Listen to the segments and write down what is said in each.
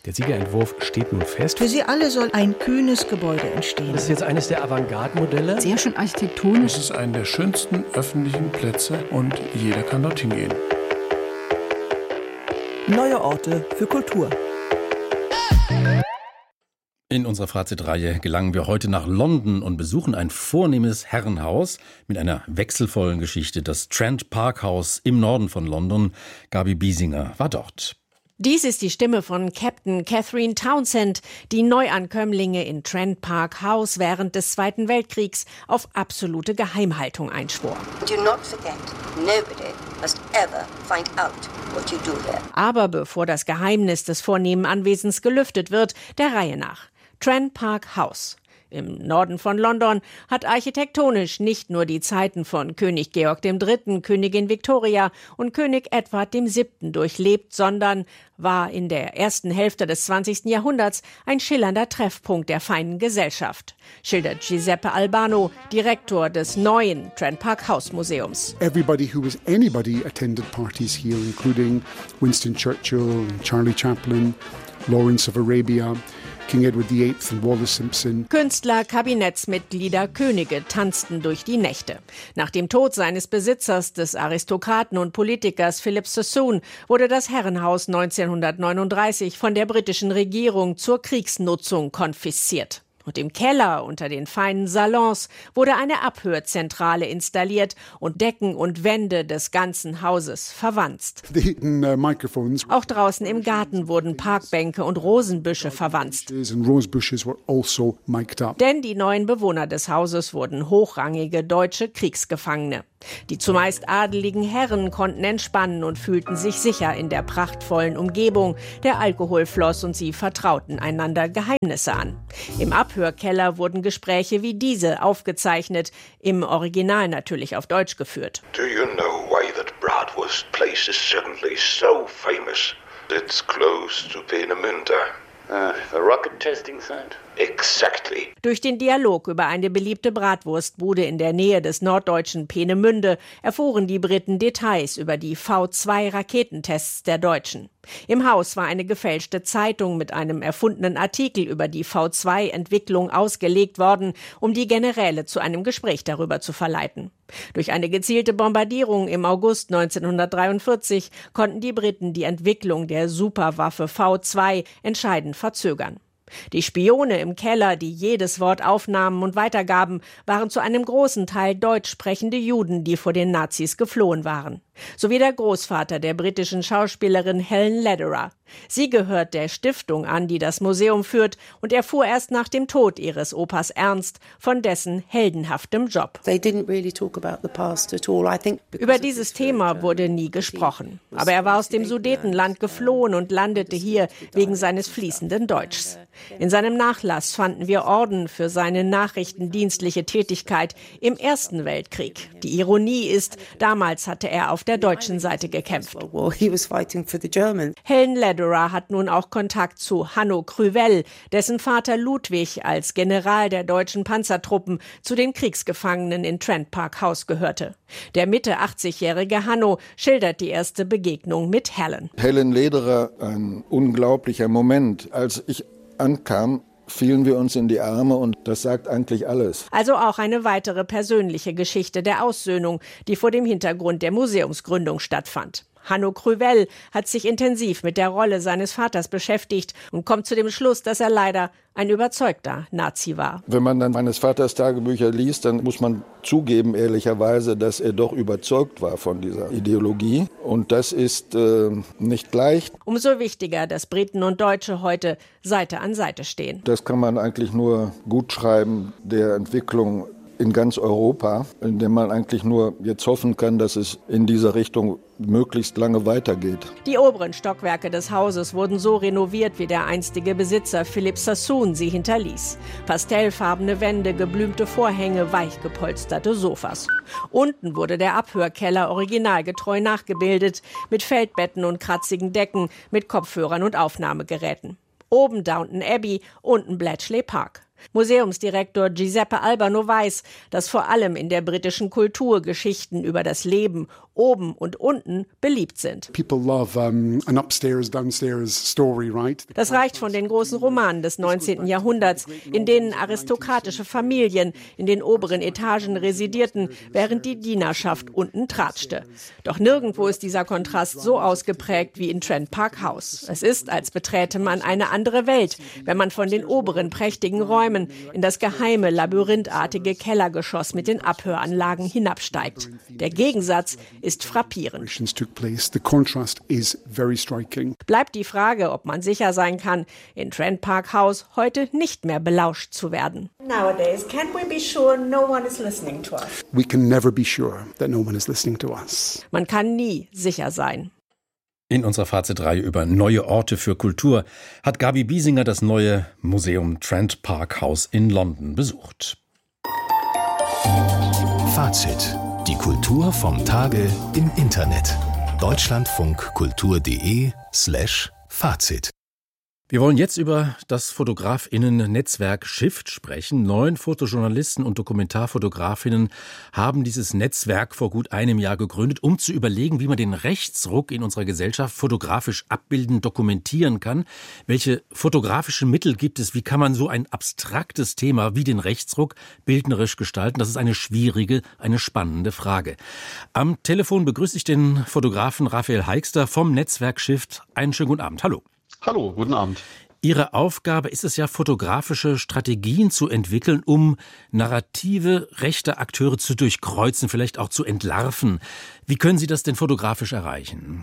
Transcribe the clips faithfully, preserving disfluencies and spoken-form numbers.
Der Siegerentwurf steht nun fest. Für sie alle soll ein kühnes Gebäude entstehen. Das ist jetzt eines der Avantgarde-Modelle. Sehr schön architektonisch. Es ist einer der schönsten öffentlichen Plätze und jeder kann dorthin gehen. Neue Orte für Kultur. In unserer Fazitreihe gelangen wir heute nach London und besuchen ein vornehmes Herrenhaus mit einer wechselvollen Geschichte. Das Trent Park House im Norden von London. Gabi Biesinger war dort. Dies ist die Stimme von Captain Catherine Townsend, die Neuankömmlinge in Trent Park House während des Zweiten Weltkriegs auf absolute Geheimhaltung einschwor. Do not forget, nobody must ever find out what you do there. Aber bevor das Geheimnis des vornehmen Anwesens gelüftet wird, der Reihe nach. Trent Park House. Im Norden von London hat architektonisch nicht nur die Zeiten von König Georg der Dritte., Königin Victoria und König Edward der Siebte durchlebt, sondern war in der ersten Hälfte des zwanzigsten Jahrhunderts ein schillernder Treffpunkt der feinen Gesellschaft, schildert Giuseppe Albano, Direktor des neuen Trent Park House Museums. Everybody who was anybody attended parties here, including Winston Churchill, Charlie Chaplin, Lawrence of Arabia, King Edward der Achte und Wallis Simpson. Künstler, Kabinettsmitglieder, Könige tanzten durch die Nächte. Nach dem Tod seines Besitzers, des Aristokraten und Politikers Philip Sassoon, wurde das Herrenhaus neunzehnhundertneununddreißig von der britischen Regierung zur Kriegsnutzung konfisziert. Und im Keller unter den feinen Salons wurde eine Abhörzentrale installiert und Decken und Wände des ganzen Hauses verwanzt. Auch draußen im Garten wurden Parkbänke und Rosenbüsche verwanzt. Denn die neuen Bewohner des Hauses wurden hochrangige deutsche Kriegsgefangene. Die zumeist adeligen Herren konnten entspannen und fühlten sich sicher in der prachtvollen Umgebung. Der Alkohol floss und sie vertrauten einander Geheimnisse an. Im Abhörkeller wurden Gespräche wie diese aufgezeichnet, im Original natürlich auf Deutsch geführt. Do you know why that Bratwurst place is suddenly so famous? It's close to Peenemünde. Uh, the rocket testing site? Exactly. Durch den Dialog über eine beliebte Bratwurstbude in der Nähe des norddeutschen Peenemünde erfuhren die Briten Details über die V zwei Raketentests der Deutschen. Im Haus war eine gefälschte Zeitung mit einem erfundenen Artikel über die V zwei Entwicklung ausgelegt worden, um die Generäle zu einem Gespräch darüber zu verleiten. Durch eine gezielte Bombardierung im August neunzehnhundertdreiundvierzig konnten die Briten die Entwicklung der Superwaffe V zwei entscheidend verzögern. Die Spione im Keller, die jedes Wort aufnahmen und weitergaben, waren zu einem großen Teil deutsch sprechende Juden, die vor den Nazis geflohen waren. Sowie der Großvater der britischen Schauspielerin Helen Lederer. Sie gehört der Stiftung an, die das Museum führt, und erfuhr erst nach dem Tod ihres Opas Ernst von dessen heldenhaftem Job. Über dieses Thema wurde nie gesprochen. Aber er war aus dem Sudetenland geflohen und landete hier wegen seines fließenden Deutschs. In seinem Nachlass fanden wir Orden für seine nachrichtendienstliche Tätigkeit im Ersten Weltkrieg. Die Ironie ist, damals hatte er auf der deutschen Seite gekämpft. Helen Lederer hat nun auch Kontakt zu Hanno Krüvel, dessen Vater Ludwig als General der deutschen Panzertruppen zu den Kriegsgefangenen in Trent Park House gehörte. Der Mitte achtzigjährige Hanno schildert die erste Begegnung mit Helen. Helen Lederer, ein unglaublicher Moment. Als ich ankam, fielen wir uns in die Arme und das sagt eigentlich alles. Also auch eine weitere persönliche Geschichte der Aussöhnung, die vor dem Hintergrund der Museumsgründung stattfand. Hanno Krüvel hat sich intensiv mit der Rolle seines Vaters beschäftigt und kommt zu dem Schluss, dass er leider ein überzeugter Nazi war. Wenn man dann meines Vaters Tagebücher liest, dann muss man zugeben, ehrlicherweise, dass er doch überzeugt war von dieser Ideologie. Und das ist äh, nicht leicht. Umso wichtiger, dass Briten und Deutsche heute Seite an Seite stehen. Das kann man eigentlich nur gut schreiben, der Entwicklung in ganz Europa, in dem man eigentlich nur jetzt hoffen kann, dass es in dieser Richtung möglichst lange weitergeht. Die oberen Stockwerke des Hauses wurden so renoviert, wie der einstige Besitzer Philip Sassoon sie hinterließ. Pastellfarbene Wände, geblümte Vorhänge, weich gepolsterte Sofas. Unten wurde der Abhörkeller originalgetreu nachgebildet, mit Feldbetten und kratzigen Decken, mit Kopfhörern und Aufnahmegeräten. Oben Downton Abbey, unten Bletchley Park. Museumsdirektor Giuseppe Albano weiß, dass vor allem in der britischen Kultur Geschichten über das Leben oben und unten beliebt sind. People love um, an upstairs, downstairs story, right? Das reicht von den großen Romanen des neunzehnten Jahrhunderts, in denen aristokratische Familien in den oberen Etagen residierten, während die Dienerschaft unten tratschte. Doch nirgendwo ist dieser Kontrast so ausgeprägt wie in Trent Park House. Es ist, als beträte man eine andere Welt, wenn man von den oberen prächtigen Räumen in das geheime, labyrinthartige Kellergeschoss mit den Abhöranlagen hinabsteigt. Der Gegensatz ist frappierend. Bleibt die Frage, ob man sicher sein kann, in Trent Park House heute nicht mehr belauscht zu werden. Nowadays, can we be sure no one is listening to us? We can never be sure that no one is listening to us. Man kann nie sicher sein. In unserer Fazitreihe über neue Orte für Kultur hat Gabi Biesinger das neue Museum Trent Park House in London besucht. Fazit. Die Kultur vom Tage im Internet. deutschlandfunkkultur.de slash Fazit. Wir wollen jetzt über das Fotografinnen-Netzwerk Shift sprechen. Neun Fotojournalisten und Dokumentarfotografinnen haben dieses Netzwerk vor gut einem Jahr gegründet, um zu überlegen, wie man den Rechtsruck in unserer Gesellschaft fotografisch abbilden, dokumentieren kann. Welche fotografischen Mittel gibt es? Wie kann man so ein abstraktes Thema wie den Rechtsruck bildnerisch gestalten? Das ist eine schwierige, eine spannende Frage. Am Telefon begrüße ich den Fotografen Raphael Heixter vom Netzwerk Shift. Einen schönen guten Abend. Hallo. Hallo, guten Abend. Ihre Aufgabe ist es ja, fotografische Strategien zu entwickeln, um Narrative rechter Akteure zu durchkreuzen, vielleicht auch zu entlarven. Wie können Sie das denn fotografisch erreichen?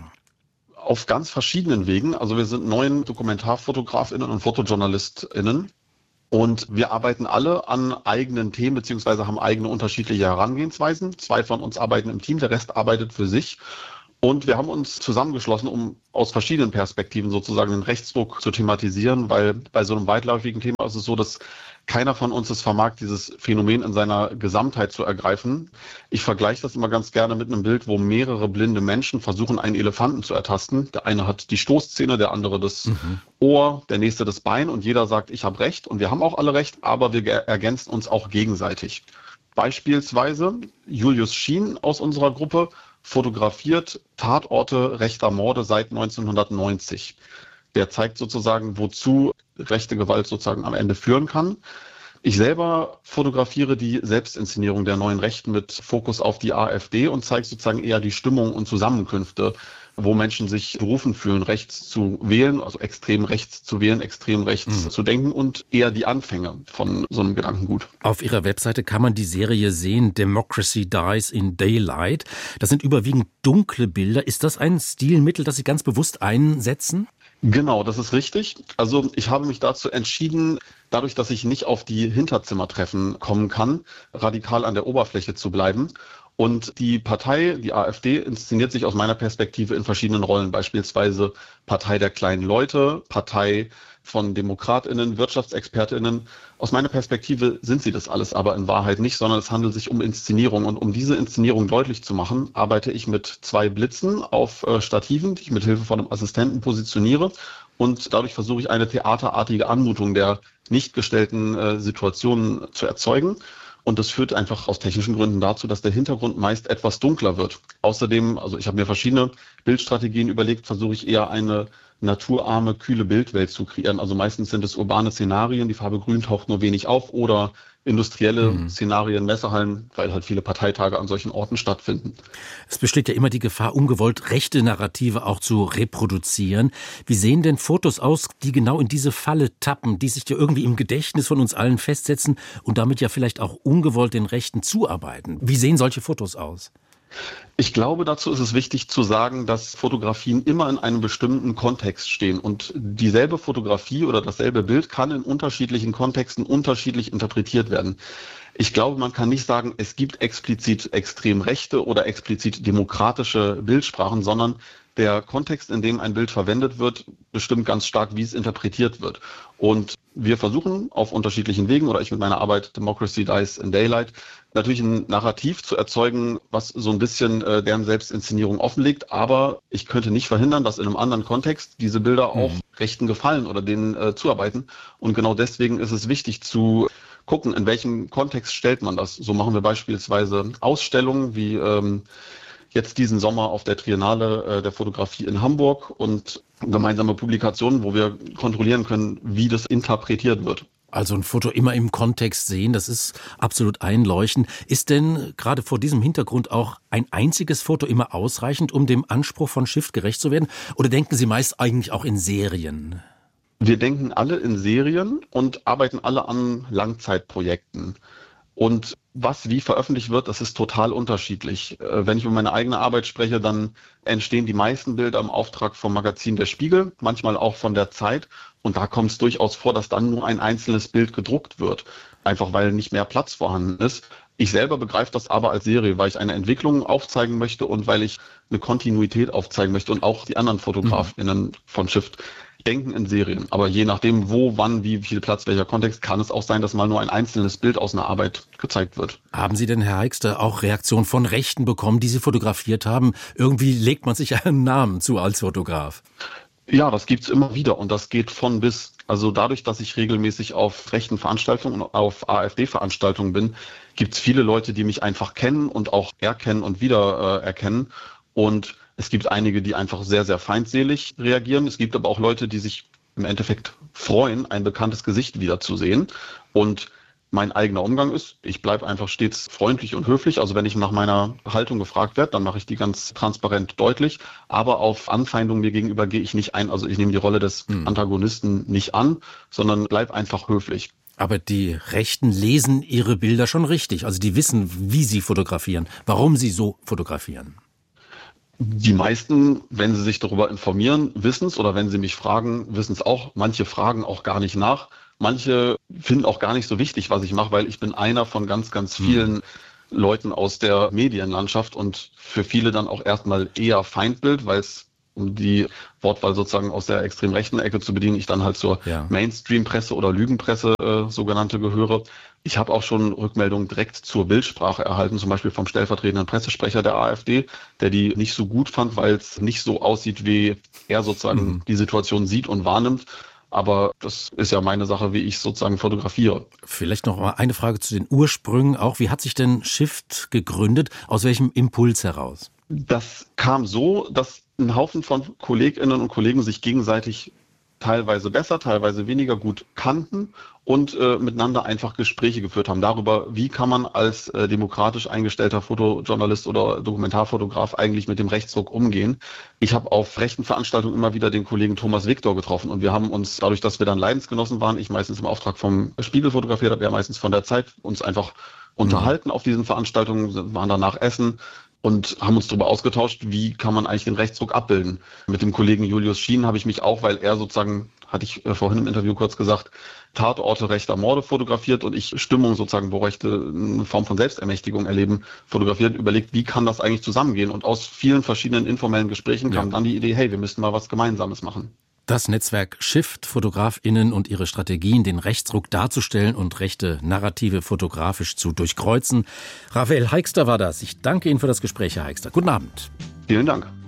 Auf ganz verschiedenen Wegen. Also wir sind neun DokumentarfotografInnen und FotojournalistInnen und wir arbeiten alle an eigenen Themen beziehungsweise haben eigene unterschiedliche Herangehensweisen. Zwei von uns arbeiten im Team, der Rest arbeitet für sich. Und wir haben uns zusammengeschlossen, um aus verschiedenen Perspektiven sozusagen den Rechtsruck zu thematisieren, weil bei so einem weitläufigen Thema ist es so, dass keiner von uns es vermag, dieses Phänomen in seiner Gesamtheit zu ergreifen. Ich vergleiche das immer ganz gerne mit einem Bild, wo mehrere blinde Menschen versuchen, einen Elefanten zu ertasten. Der eine hat die Stoßzähne, der andere das mhm. Ohr, der nächste das Bein und jeder sagt, ich habe Recht und wir haben auch alle Recht, aber wir ergänzen uns auch gegenseitig. Beispielsweise Julius Schien aus unserer Gruppe fotografiert Tatorte rechter Morde seit neunzehnhundertneunzig. Der zeigt sozusagen, wozu rechte Gewalt sozusagen am Ende führen kann. Ich selber fotografiere die Selbstinszenierung der neuen Rechten mit Fokus auf die AfD und zeige sozusagen eher die Stimmung und Zusammenkünfte, wo Menschen sich berufen fühlen, rechts zu wählen, also extrem rechts zu wählen, extrem rechts mhm. zu denken und eher die Anfänge von so einem Gedankengut. Auf Ihrer Webseite kann man die Serie sehen, Democracy Dies in Daylight. Das sind überwiegend dunkle Bilder. Ist das ein Stilmittel, das Sie ganz bewusst einsetzen? Genau, das ist richtig. Also ich habe mich dazu entschieden, dadurch, dass ich nicht auf die Hinterzimmertreffen kommen kann, radikal an der Oberfläche zu bleiben. Und die Partei, die AfD, inszeniert sich aus meiner Perspektive in verschiedenen Rollen, beispielsweise Partei der kleinen Leute, Partei von DemokratInnen, WirtschaftsexpertInnen. Aus meiner Perspektive sind sie das alles aber in Wahrheit nicht, sondern es handelt sich um Inszenierung. Und um diese Inszenierung deutlich zu machen, arbeite ich mit zwei Blitzen auf äh, Stativen, die ich mit Hilfe von einem Assistenten positioniere. Und dadurch versuche ich eine theaterartige Anmutung der nicht gestellten äh, Situationen zu erzeugen. Und das führt einfach aus technischen Gründen dazu, dass der Hintergrund meist etwas dunkler wird. Außerdem, also ich habe mir verschiedene Bildstrategien überlegt, versuche ich eher eine naturarme, kühle Bildwelt zu kreieren. Also meistens sind es urbane Szenarien, die Farbe Grün taucht nur wenig auf oder industrielle mhm. Szenarien, Messehallen, weil halt viele Parteitage an solchen Orten stattfinden. Es besteht ja immer die Gefahr, ungewollt rechte Narrative auch zu reproduzieren. Wie sehen denn Fotos aus, die genau in diese Falle tappen, die sich ja irgendwie im Gedächtnis von uns allen festsetzen und damit ja vielleicht auch ungewollt den Rechten zuarbeiten? Wie sehen solche Fotos aus? Ich glaube, dazu ist es wichtig zu sagen, dass Fotografien immer in einem bestimmten Kontext stehen und dieselbe Fotografie oder dasselbe Bild kann in unterschiedlichen Kontexten unterschiedlich interpretiert werden. Ich glaube, man kann nicht sagen, es gibt explizit extrem rechte oder explizit demokratische Bildsprachen, sondern der Kontext, in dem ein Bild verwendet wird, bestimmt ganz stark, wie es interpretiert wird. Und wir versuchen auf unterschiedlichen Wegen, oder ich mit meiner Arbeit Democracy Dies in Daylight, natürlich ein Narrativ zu erzeugen, was so ein bisschen äh, deren Selbstinszenierung offenlegt. Aber ich könnte nicht verhindern, dass in einem anderen Kontext diese Bilder auch mhm. Rechten gefallen oder denen äh, zuarbeiten. Und genau deswegen ist es wichtig zu gucken, in welchem Kontext stellt man das. So machen wir beispielsweise Ausstellungen wie ähm, jetzt diesen Sommer auf der Triennale äh, der Fotografie in Hamburg und gemeinsame Publikationen, wo wir kontrollieren können, wie das interpretiert wird. Also ein Foto immer im Kontext sehen, das ist absolut einleuchtend. Ist denn gerade vor diesem Hintergrund auch ein einziges Foto immer ausreichend, um dem Anspruch von Shift gerecht zu werden? Oder denken Sie meist eigentlich auch in Serien? Wir denken alle in Serien und arbeiten alle an Langzeitprojekten. Und was wie veröffentlicht wird, das ist total unterschiedlich. Wenn ich über meine eigene Arbeit spreche, dann entstehen die meisten Bilder im Auftrag vom Magazin Der Spiegel, manchmal auch von der Zeit. Und da kommt es durchaus vor, dass dann nur ein einzelnes Bild gedruckt wird, einfach weil nicht mehr Platz vorhanden ist. Ich selber begreife das aber als Serie, weil ich eine Entwicklung aufzeigen möchte und weil ich eine Kontinuität aufzeigen möchte und auch die anderen FotografInnen von Shift denken in Serien. Aber je nachdem, wo, wann, wie viel Platz, welcher Kontext, kann es auch sein, dass mal nur ein einzelnes Bild aus einer Arbeit gezeigt wird. Haben Sie denn, Herr Heikster, auch Reaktionen von Rechten bekommen, die Sie fotografiert haben? Irgendwie legt man sich einen Namen zu als Fotograf. Ja, das gibt's immer wieder und das geht von bis. Also dadurch, dass ich regelmäßig auf rechten Veranstaltungen und auf AfD-Veranstaltungen bin, gibt's viele Leute, die mich einfach kennen und auch erkennen und wieder äh, erkennen. Und es gibt einige, die einfach sehr, sehr feindselig reagieren. Es gibt aber auch Leute, die sich im Endeffekt freuen, ein bekanntes Gesicht wiederzusehen. Und mein eigener Umgang ist, ich bleibe einfach stets freundlich und höflich. Also wenn ich nach meiner Haltung gefragt werde, dann mache ich die ganz transparent deutlich. Aber auf Anfeindungen mir gegenüber gehe ich nicht ein. Also ich nehme die Rolle des hm. Antagonisten nicht an, sondern bleib einfach höflich. Aber die Rechten lesen ihre Bilder schon richtig. Also die wissen, wie sie fotografieren, warum sie so fotografieren. Die meisten, wenn sie sich darüber informieren, wissen es, oder wenn sie mich fragen, wissen es auch. Manche fragen auch gar nicht nach. Manche finden auch gar nicht so wichtig, was ich mache, weil ich bin einer von ganz, ganz vielen hm. Leuten aus der Medienlandschaft und für viele dann auch erstmal eher Feindbild, weil es, um die Wortwahl sozusagen aus der extrem rechten Ecke zu bedienen, ich dann halt zur ja. Mainstream-Presse oder Lügenpresse äh, sogenannte gehöre. Ich habe auch schon Rückmeldungen direkt zur Bildsprache erhalten, zum Beispiel vom stellvertretenden Pressesprecher der AfD, der die nicht so gut fand, weil es nicht so aussieht, wie er sozusagen mhm. die Situation sieht und wahrnimmt. Aber das ist ja meine Sache, wie ich sozusagen fotografiere. Vielleicht noch mal eine Frage zu den Ursprüngen auch. Wie hat sich denn Shift gegründet? Aus welchem Impuls heraus? Das kam so, dass ein Haufen von KollegInnen und Kollegen sich gegenseitig teilweise besser, teilweise weniger gut kannten und äh, miteinander einfach Gespräche geführt haben darüber, wie kann man als äh, demokratisch eingestellter Fotojournalist oder Dokumentarfotograf eigentlich mit dem Rechtsruck umgehen. Ich habe auf rechten Veranstaltungen immer wieder den Kollegen Thomas Victor getroffen und wir haben uns, dadurch, dass wir dann Leidensgenossen waren, ich meistens im Auftrag vom Spiegel fotografiert habe, er meistens von der Zeit, uns einfach unterhalten mhm. auf diesen Veranstaltungen, waren danach essen und haben uns darüber ausgetauscht, wie kann man eigentlich den Rechtsruck abbilden. Mit dem Kollegen Julius Schien habe ich mich auch, weil er sozusagen, hatte ich äh, vorhin im Interview kurz gesagt, Tatorte rechter Morde fotografiert und ich Stimmung sozusagen, wo Rechte eine Form von Selbstermächtigung erleben, fotografiert, überlegt, wie kann das eigentlich zusammengehen? Und aus vielen verschiedenen informellen Gesprächen kam ja. dann die Idee, hey, wir müssten mal was Gemeinsames machen. Das Netzwerk Shift, FotografInnen und ihre Strategien, den Rechtsruck darzustellen und rechte Narrative fotografisch zu durchkreuzen. Raphael Heikster war das. Ich danke Ihnen für das Gespräch, Herr Heikster. Guten Abend. Vielen Dank.